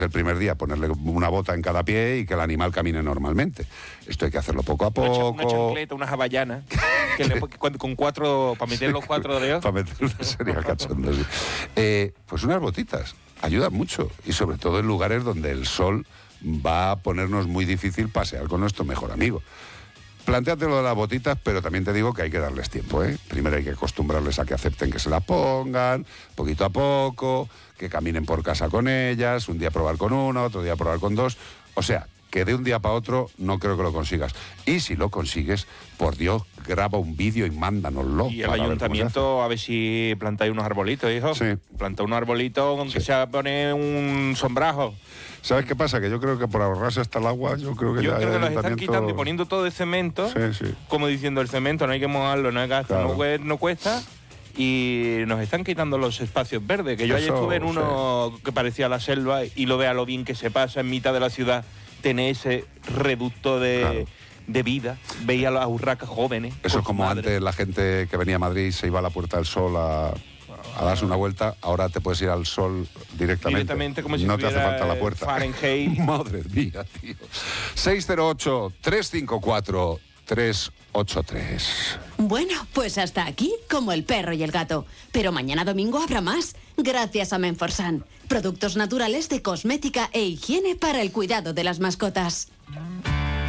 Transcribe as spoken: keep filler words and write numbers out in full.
el primer día ponerle una bota en cada pie y que el animal camine normalmente. Esto hay que hacerlo poco a poco. Una chancleta, unas havallanas, que le, con, con cuatro, para meter los cuatro dedos. Para meter una serie cachondo, sí. eh, Pues unas botitas ayudan mucho, y sobre todo en lugares donde el sol va a ponernos muy difícil pasear con nuestro mejor amigo. Plantéate lo de las botitas, pero también te digo que hay que darles tiempo, ¿eh? Primero hay que acostumbrarles a que acepten que se las pongan, poquito a poco, que caminen por casa con ellas, un día probar con una, otro día probar con dos. O sea, que de un día para otro no creo que lo consigas. Y si lo consigues, por Dios, graba un vídeo y mándanoslo. Y el ayuntamiento, ver a ver si plantáis unos arbolitos, hijo. Sí. Planta unos arbolitos, aunque sí. sea poner un sombrajo. ¿Sabes qué pasa? Que yo creo que por ahorrarse hasta el agua, yo creo que yo ya creo que el los están ayuntamiento... quitando y poniendo todo de cemento, sí, sí. como diciendo el cemento no hay que mojarlo, no hay gasto, claro. no, no cuesta, y nos están quitando los espacios verdes, que yo Eso, ayer estuve en uno sí. que parecía la selva, y lo vea lo bien que se pasa en mitad de la ciudad, tener ese reducto de... Claro. de vida, veía a las urracas jóvenes. Eso es como antes la gente que venía a Madrid se iba a la Puerta del Sol a, a darse una vuelta, ahora te puedes ir al sol directamente. Directamente, como si no te hace falta la puerta. Fahrenheit. Madre mía, tío. seis cero ocho, tres cinco cuatro, tres ocho tres. Bueno, pues hasta aquí, como el perro y el gato. Pero mañana domingo habrá más, gracias a Menforsan. Productos naturales de cosmética e higiene para el cuidado de las mascotas.